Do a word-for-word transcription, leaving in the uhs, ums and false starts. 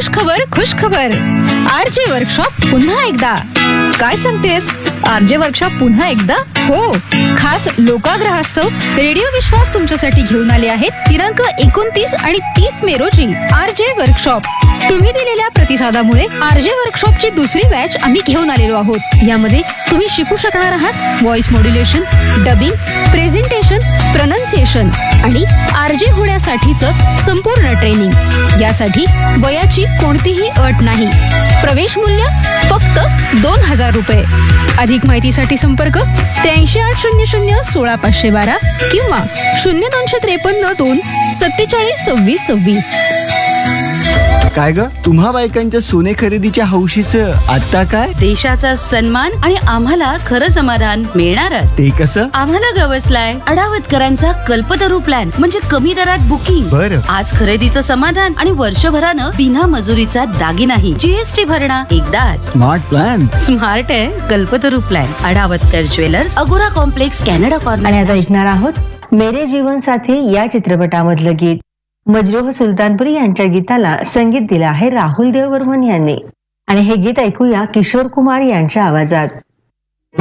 खुश खबर खुश खबर आरजे वर्कशॉप पुन्हा एकदा. काय सांगतेस? आरजे वर्कशॉप पुन्हा एकदा? हो, खास लोकाग्रहास्तव रेडिओ विश्वास तुमच्यासाठी घेऊन आले आहेत दिनांक एकोणतीस आणि तीस मे रोजी आरजे वर्कशॉप. तुम्ही दिलेल्या प्रतिसादामुळे आरजे वर्कशॉपची दुसरी बॅच आम्ही घेऊन आलेलो आहोत. यामध्ये तुम्ही शिकू शकणार आहात voice modulation, dubbing, presentation, pronunciation आणि आरजे होण्यासाठीचं संपूर्ण ट्रेनिंग. यासाठी वयाची कोणतीही अट नाही. प्रवेश मूल्य फक्त दोन हजार रुपये. अधिक माहितीसाठी संपर्क त्र्याऐंशी आठ शून्य शून्य सोळा पाचशे बारा किंवा शून्य दोनशे त्रेपन्न दोन सत्तेचाळीस सव्वीस सव्वीस. काय ग, तुम्हा बायकांच्या सोने खरेदीच्या हौशीचं आता काय? देशाचा सन्मान आणि आम्हाला खरं समाधान मिळणारच. ते कसं? आम्हाला गवसलाय अडावतकरांचा कल्पतरू प्लॅन, म्हणजे कमी दरात बुकिंग. बरं. आज खरेदीचं समाधान आणि वर्षभरानं बिना मजुरीचा दागिनाही. जीएसटी भरणा एकदाच. Smart plan. स्मार्ट आहे कल्पतरू प्लॅन. अडावतकर ज्वेलर्स, अगोरा कॉम्प्लेक्स, कॅनडा कॉर्नर. आणि आता ऐकणार आहोत मेरे जीवन साथी या चित्रपटामधलं गीत. मजरूह सुलतानपुरी यांच्या गीताला संगीत दिलं आहे राहुल देव बर्मन यांनी. आणि हे गीत ऐकूया किशोर कुमार यांच्या आवाजात.